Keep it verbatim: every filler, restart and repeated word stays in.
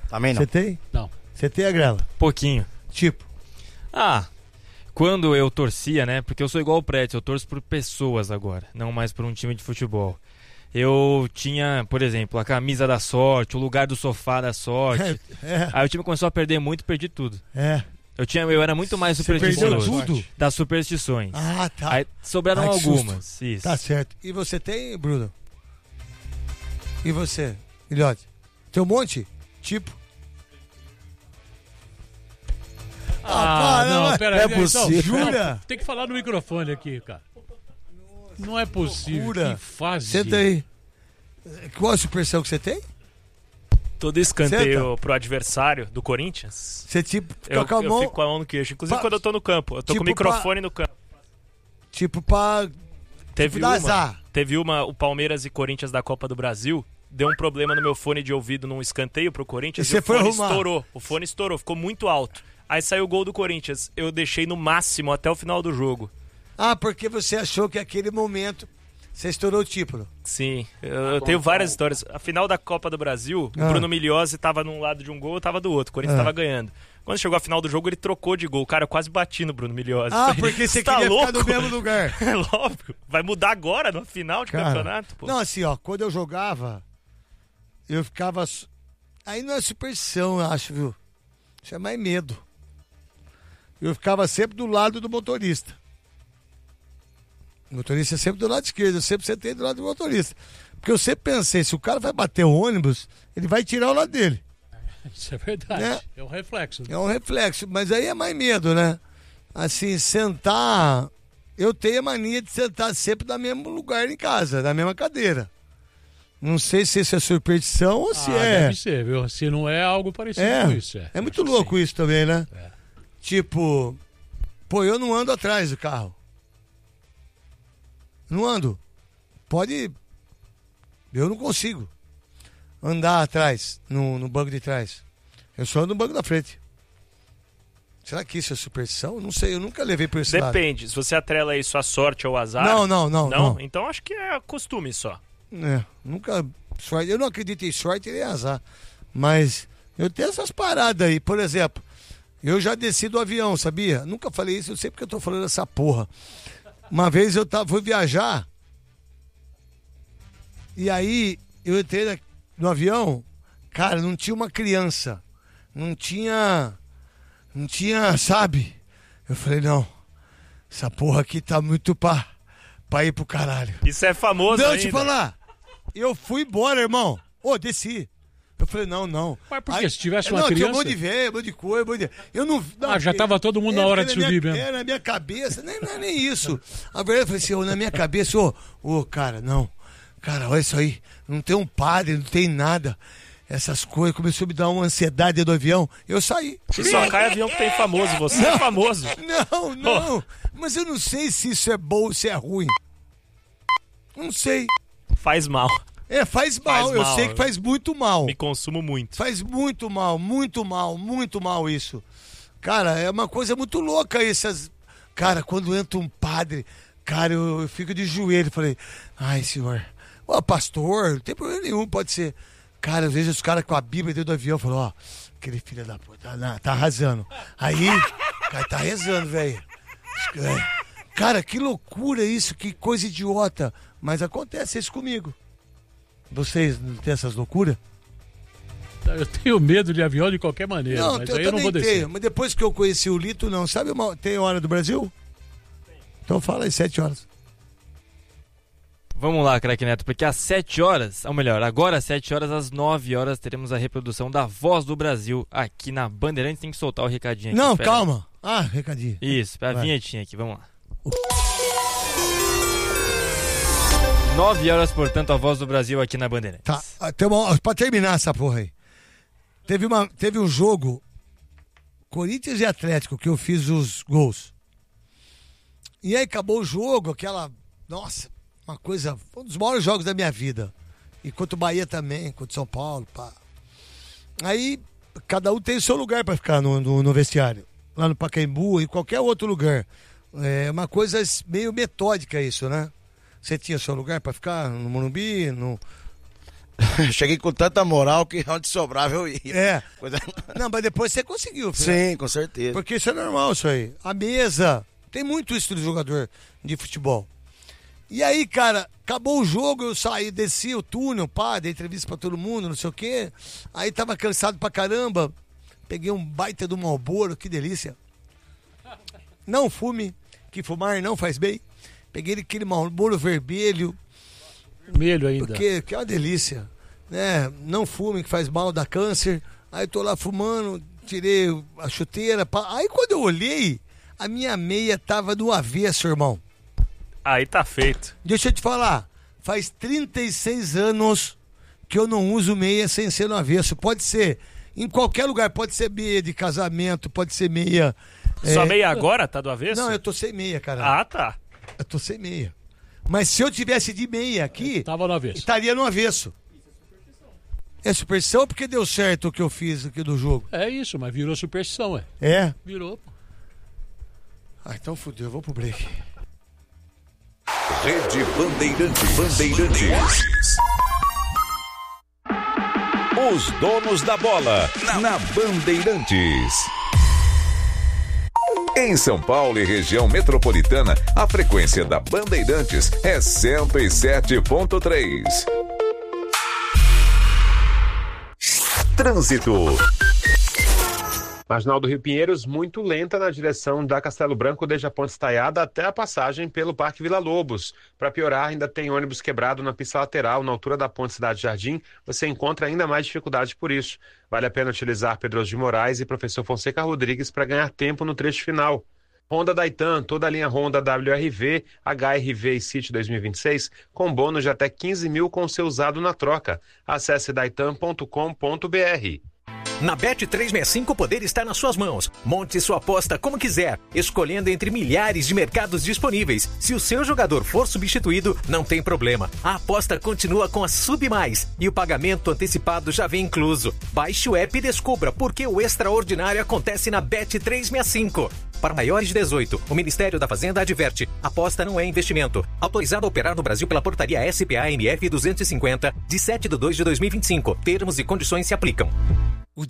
Também não. Você tem? Não. Você tem, Agrela? Pouquinho. Tipo? Ah, quando eu torcia, né? Porque eu sou igual o Pretz, eu torço por pessoas agora, não mais por um time de futebol. Eu tinha, por exemplo, a camisa da sorte, o lugar do sofá da sorte. É. Aí o time começou a perder muito, perdi tudo. É. Eu, tinha, eu era muito mais Você supersticioso. perdeu tudo? Das superstições. Ah, tá. Aí sobraram Ai, que algumas. susto. Isso. Tá certo. E você tem, Bruno? E você, filhote? Tem um monte? Tipo? Ah, para, não, mas- pera é aí. possível. Não, Jura? tem que falar no microfone aqui, cara. Não é possível. Loucura. Que fase. Senta aí. Qual a superstição que você tem? Todo escanteio Senta. pro adversário do Corinthians, Você tipo eu, fica com a eu mão, fico com a mão no queixo. Inclusive Pa- quando eu tô no campo. Eu tô tipo com o microfone no campo. tipo pra Teve tipo, dar uma, azar. teve uma, o Palmeiras e Corinthians da Copa do Brasil, deu um problema no meu fone de ouvido num escanteio pro Corinthians E e, você o foi fone arrumar? estourou. O fone estourou, ficou muito alto. Aí saiu o gol do Corinthians. Eu deixei no máximo até o final do jogo. Ah, porque você achou que aquele momento você estourou o título. Sim, eu, eu tenho várias histórias. A final da Copa do Brasil, Ah. o Bruno Migliozzi tava num lado de um gol, eu tava do outro. O Corinthians Ah. tava ganhando. Quando chegou a final do jogo, ele trocou de gol. Cara, eu quase bati no Bruno Migliozzi. Ah, Falei, porque você tá queria louco? ficar no mesmo lugar. É óbvio. Vai mudar agora, no final de Cara, campeonato, pô. Não, assim, ó, quando eu jogava, eu ficava... su- Aí não é superstição, eu acho, viu? Isso é mais medo. Eu ficava sempre do lado do motorista. O motorista é sempre do lado esquerdo, eu sempre sentei do lado do motorista. Porque eu sempre pensei, se o cara vai bater o ônibus, ele vai tirar o lado dele. Isso é verdade. Né? É um reflexo. É um reflexo, mas aí é mais medo, né? Assim, sentar... Eu tenho a mania de sentar sempre no mesmo lugar em casa, na mesma cadeira. Não sei se isso é superstição ou se Ah, é... deve ser, viu? Se não é algo parecido É, com isso. É, é muito Acho que louco sim. isso também, né? É. Tipo, pô, eu não ando atrás do carro. Não ando. Pode... Eu não consigo andar atrás, no, no banco de trás. Eu só ando no banco da frente. Será que isso é superstição? Não sei, eu nunca levei por esse lado. Depende, se você atrela isso à sorte ou azar... Não, não, não, Não? não. Então acho que é costume só. É, nunca... Sorte, eu não acredito em sorte nem azar. Mas eu tenho essas paradas aí. Por exemplo, eu já desci do avião, sabia? Nunca falei isso, eu sei porque eu tô falando essa porra. Uma vez eu tava, fui viajar... E aí, eu entrei na- no avião, cara, não tinha uma criança. Não tinha... Não tinha, sabe? Eu falei, não, essa porra aqui tá muito pra, pra ir pro caralho. Isso é famoso Não, ainda. te falar, eu fui embora, irmão. Ô, desci. Eu falei, não, não. Mas por quê? Se tivesse uma não, tinha um criança- monte de velho, um monte de coisa, um monte de... Eu não... não Ah, já porque- tava todo mundo na hora de porque na subir minha, mesmo. É, na minha cabeça, nem, não é nem isso. A verdade, eu falei assim, ô, na minha cabeça, ô, ô, cara, não. Cara, olha isso aí. Não tem um padre, não tem nada. Essas coisas, começou a me dar uma ansiedade do avião. Eu saí. E só cai avião que tem famoso, você é famoso. Não, não. Mas eu não sei se isso é bom ou se é ruim. Não sei. Faz mal. É, faz mal. Faz eu mal. sei que faz muito mal. Me consumo muito. Faz muito mal, muito mal, muito mal isso. Cara, é uma coisa muito louca essas... Cara, quando entra um padre, cara, eu, eu fico de joelho. Falei, ai, senhor. Ó, pastor, não tem problema nenhum, pode ser. Cara, às vezes os caras com a Bíblia dentro do avião falam, ó, aquele filho da puta, tá, tá arrasando. Aí, cara, tá rezando, velho. É. Cara, que loucura isso, que coisa idiota. Mas acontece isso comigo. Vocês não têm essas loucuras? Eu tenho medo de avião de qualquer maneira, Não, mas eu aí eu não também vou descer. tenho. Mas depois que eu conheci o Lito, não. Sabe uma... Tem hora do Brasil? Então fala aí, sete horas. Vamos lá, craque Neto, porque às sete horas, ou melhor, agora às sete horas, às nove horas, teremos a reprodução da Voz do Brasil aqui na Bandeirantes. Tem que soltar o recadinho aqui. Não, espera. calma. Ah, recadinho. Isso, a Vai. vinhetinha aqui, vamos lá. nove horas, portanto, a Voz do Brasil aqui na Bandeirantes. Tá, até uma... pra terminar essa porra aí. Teve, uma... Teve um jogo, Corinthians e Atlético, que eu fiz os gols. E aí acabou o jogo, aquela... Nossa, uma coisa... Um dos maiores jogos da minha vida. E contra o Bahia também, contra o São Paulo, pá. Aí, cada um tem o seu lugar pra ficar no, no, no vestiário. Lá no Pacaembu, em qualquer outro lugar. É uma coisa meio metódica isso, né? Você tinha seu lugar pra ficar no Morumbi, no... Cheguei com tanta moral que onde sobrava eu ia. É. Coisa... Não, mas depois você conseguiu, filho. Sim, com certeza. Porque isso é normal, isso aí. A mesa. Tem muito isso do jogador de futebol. E aí, cara, acabou o jogo, eu saí, desci o túnel, pá, dei entrevista pra todo mundo, não sei o quê. Aí tava cansado pra caramba. Peguei um baita do Marlboro, que delícia. Não fume, que fumar não faz bem. Peguei aquele Marlboro vermelho. Vermelho ainda. Porque que é uma delícia. Né? Não fume, que faz mal, dá câncer. Aí tô lá fumando, tirei a chuteira. Pá. Aí quando eu olhei, a minha meia tava do avesso, irmão. Aí tá feito. Deixa eu te falar, faz trinta e seis anos que eu não uso meia sem ser no avesso. Pode ser em qualquer lugar, pode ser meia de casamento, pode ser meia... Sua é... meia agora tá do avesso? Não, eu tô sem meia, cara. Ah, tá. Eu tô sem meia. Mas se eu tivesse de meia aqui, Tava no avesso. estaria no avesso. É superstição ou porque deu certo o que eu fiz aqui do jogo? É isso, mas virou superstição, é. É? Virou, pô. Ah, então fudeu, eu vou pro break. Rede Bandeirantes. Bandeirantes. Os donos da bola na Bandeirantes. Em São Paulo e região metropolitana, a frequência da Bandeirantes é cento e sete ponto três. Trânsito. Marginal do Rio Pinheiros, muito lenta na direção da Castelo Branco, desde a Ponte Estaiada até a passagem pelo Parque Vila Lobos. Para piorar, ainda tem ônibus quebrado na pista lateral, na altura da Ponte Cidade Jardim. Você encontra ainda mais dificuldade por isso. Vale a pena utilizar Pedroso de Moraes e Professor Fonseca Rodrigues para ganhar tempo no trecho final. Honda Daitan, toda a linha Honda W R V, H R V e City dois mil e vinte e seis, com bônus de até quinze mil com seu usado na troca. Acesse daitan ponto com ponto b r. Na Bet trezentos e sessenta e cinco o poder está nas suas mãos. Monte sua aposta como quiser, escolhendo entre milhares de mercados disponíveis. Se o seu jogador for substituído, não tem problema. A aposta continua com a Sub Mais e o pagamento antecipado já vem incluso. Baixe o app e descubra por que o extraordinário acontece na Bet trezentos e sessenta e cinco. Para maiores de dezoito, o Ministério da Fazenda adverte: aposta não é investimento. Autorizado a operar no Brasil pela portaria S P A N F duzentos e cinquenta, de sete de dois de dois mil e vinte e cinco. Termos e condições se aplicam.